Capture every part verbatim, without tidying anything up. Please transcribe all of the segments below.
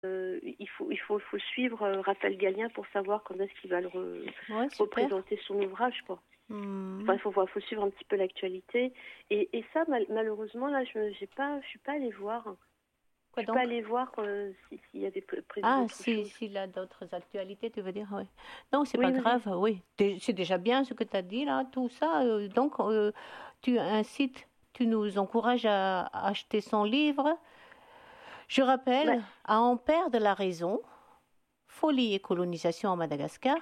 euh, il faut, il faut, faut suivre euh, Raphaël Gallien pour savoir quand est-ce qu'il va le re- Ouais, représenter son ouvrage, quoi. Mmh. Enfin, il faut, faut suivre un petit peu l'actualité. Et, et ça, mal, malheureusement, là, je ne suis pas allée voir. Quoi je ne suis donc? pas allée voir euh, s'il si y avait prévu Ah, d'autres si, choses. s'il a d'autres actualités, tu veux dire, oui. Non, c'est Oui, pas oui, grave, oui. oui. C'est déjà bien ce que tu as dit, là, tout ça. euh, donc, euh, tu incites, tu nous encourages à, à acheter son livre. Je rappelle Ouais. à Ampère de la raison, Folie et colonisation en Madagascar.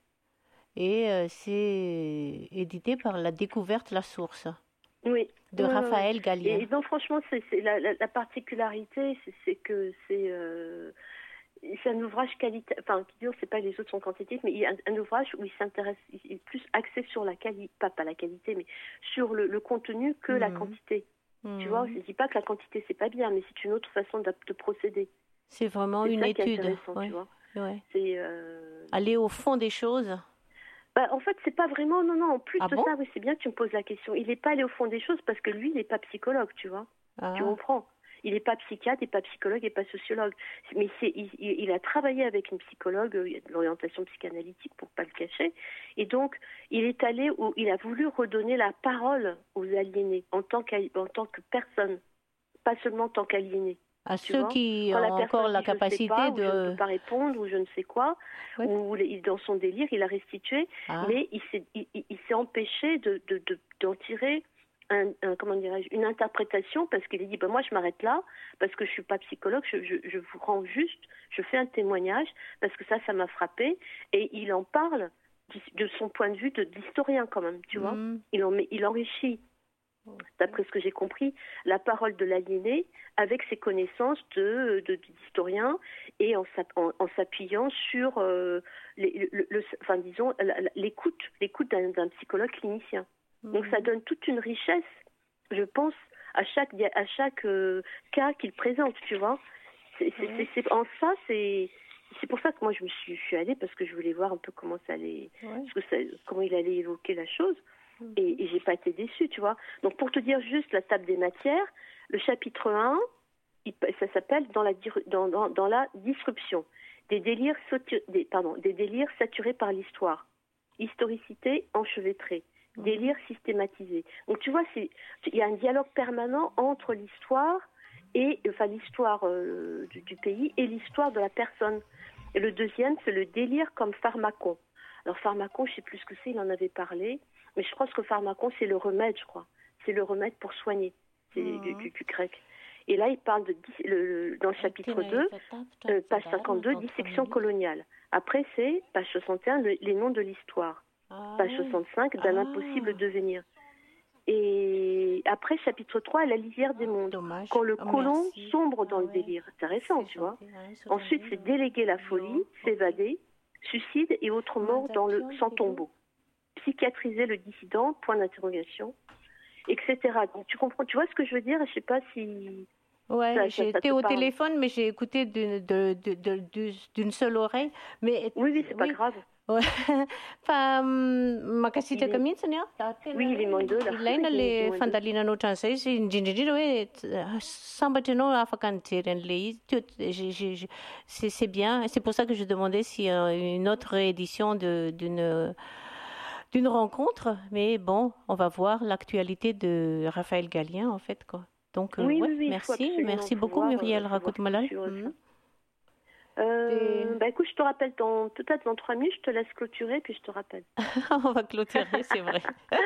Et euh, c'est édité par La Découverte, la source, Oui. de Oui, oui, Raphaël oui. Gallien. Et donc, franchement, c'est, c'est la, la, la particularité, c'est, c'est que c'est, euh, c'est un ouvrage qualité. Enfin, qui dure, c'est pas les autres sont quantitatifs, mais il y a un, un ouvrage où il s'intéresse, il est plus axé sur la qualité, pas, pas la qualité, mais sur le, le contenu que mmh. la quantité. Mmh. Tu vois, je ne dis pas que la quantité c'est pas bien, mais c'est une autre façon de, de procéder. C'est vraiment c'est une ça étude. Qui est intéressant, ouais. tu vois. Ouais. C'est euh... aller au fond des choses. Bah, en fait, c'est pas vraiment, non, non, en plus ah de bon ça, oui, c'est bien que tu me poses la question. Il n'est pas allé au fond des choses parce que lui, il n'est pas psychologue, tu vois. Ah. Tu comprends. Il n'est pas psychiatre, il n'est pas psychologue, il n'est pas sociologue. Mais c'est, il, il a travaillé avec une psychologue, de l'orientation psychanalytique, pour pas le cacher. Et donc, il est allé où il a voulu redonner la parole aux aliénés en tant, en tant que personne, pas seulement en tant qu'aliéné. À tu ceux vois qui Quand ont la encore la dit, capacité pas, de... Ou je ne peux pas répondre, ou je ne sais quoi, ouais. ou dans son délire, il a restitué, ah. mais il s'est, il, il s'est empêché de, de, de, d'en tirer un, un, comment dirais-je, une interprétation, parce qu'il a dit, ben moi je m'arrête là, parce que je ne suis pas psychologue, je, je, je vous rends juste, je fais un témoignage, parce que ça, ça m'a frappé, et il en parle de son point de vue de, d'historien quand même, tu mmh. vois. Il, en, il enrichit, d'après ce que j'ai compris, la parole de l'aliéné avec ses connaissances de, de, d'historien et en, en, en s'appuyant sur euh, les, le, le, enfin, disons, l'écoute, l'écoute d'un, d'un psychologue clinicien. Mmh. Donc ça donne toute une richesse, je pense, à chaque, à chaque euh, cas qu'il présente, tu vois. C'est, c'est, c'est, c'est, en ça, c'est... C'est pour ça que moi je me suis, je suis allée, parce que je voulais voir un peu comment ça allait, ouais. parce que ça, comment il allait évoquer la chose. Et, et j'ai pas été déçue, tu vois. Donc pour te dire juste la table des matières, le chapitre un, il, ça s'appelle dans la, dans, dans, dans la disruption. Des délires, des, pardon, des délires saturés par l'histoire. Historicité enchevêtrée. Mmh. Délire systématisé. Donc tu vois, c'est, il y a un dialogue permanent entre l'histoire et, enfin l'histoire euh, du, du pays et l'histoire de la personne. Et le deuxième, c'est le délire comme pharmacon. Alors pharmacon, je sais plus ce que c'est, il en avait parlé. Mais je pense que pharmacon, c'est le remède, je crois. C'est le remède pour soigner. C'est mmh. du, du, du grec. Et là, il parle de, le, dans le chapitre deux, euh, page cinquante-deux, dissection coloniale. Après, c'est, page soixante et un, le, les noms de l'histoire. Ah, page soixante-cinq, d'un ah. impossible devenir. Et après, chapitre trois, la lisière des mondes. Dommage. Quand le oh, colon merci. sombre dans ah, le ouais. délire. C'est récent, tu vois. Ouais, Ensuite, c'est déléguer la folie, s'évader, suicide et autres morts dans le sans tombeau. Psychiatriser le dissident, point d'interrogation, et cetera. Donc tu comprends, tu vois ce que je veux dire? Je sais pas si. Ouais, ça, j'ai été au parle. téléphone, mais j'ai écouté d'une, de, de, de, d'une seule oreille. Mais oui, oui, c'est oui. pas grave. Ouais. Fa makasitraka mihitsy a oui, il est moins deux là. Ilaina le fandalinanao ohatran'izay izy indrindrindrindra hoe sambatra ianao afaka nijery an'le izy. C'est, c'est bien. C'est pour ça que je demandais s'il y a une autre édition de, d'une d'une rencontre, mais bon, on va voir l'actualité de Raphaël Gallien en fait quoi. Donc oui, euh, ouais, oui, oui, merci, merci beaucoup pouvoir, Muriel euh, Rakout-Malal. Mmh. Euh, bah écoute, je te rappelle dans, peut-être dans trois minutes, je te laisse clôturer puis je te rappelle. On va clôturer, c'est vrai.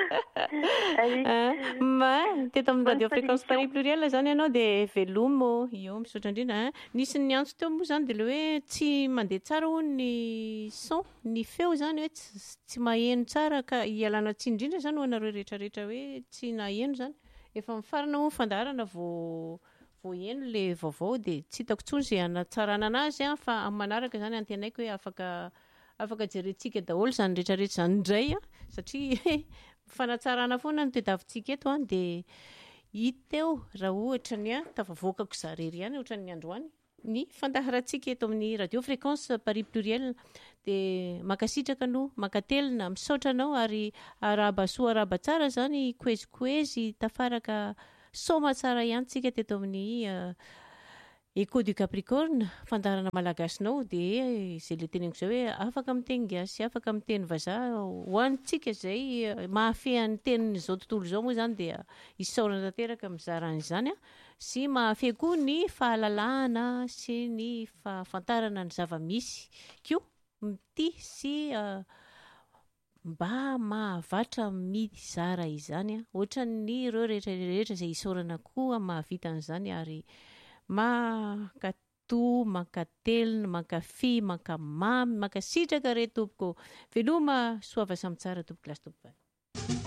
Ma teto amin'ny radio fréquence Paris pluriel zany ianao dia velomo io misaotra indrindra. Nisy ny antso teo moa zany dia le hoe tsy mandeha tsara ho ny son, ny feo zany hoe tsy maheno tsara ka ialana tsiny indrindra zany ho anareo rehetra rehetra hoe tsy naheno zany. Efa mifarana ho fandarana vao vao eno le vaovao dia tsy hitako tsony izay hanatsarana anazy fa amin'ny manaraka zany antenaiko hoe afaka afaka jerentsika daholo zany rehetra rehetra zany indray satria fanatsarana foana no tediavintsika eto dia hita eo raha ohatra ny tafavoakako zarery ihany ohatra ny androany ny fandaharantsika eto amin'ny radio fréquence Paris pluriel dia makasitraka no makatelina misaotra anao ary araba soa araba tsara zany koezikoezy tafaraka soma tsara ihany tsika teto amin'ny Écho du Capricorne, fantarana malagasinao dia izay le teneniko izao hoe afaka miteny gasy, afaka miteny vazaha ho antsika izay mahafehan'ny tenin'izao tontolo izao moa izany dia isaorana tanteraka mizara an'izany a, sy mahafehy koa ny fahalalahana sy ny fahafantarana ny zava-misy koa mitia sy mba mahavatra mizara izany a, ohatran'ny ireo rehetra rehetra izay isaorana koa mahavita an'izany ary makatoa, makatelina, makafy, makamamy, makasitraka re tompoko. Veloma soava samy tsara tompoko lasy tompoko.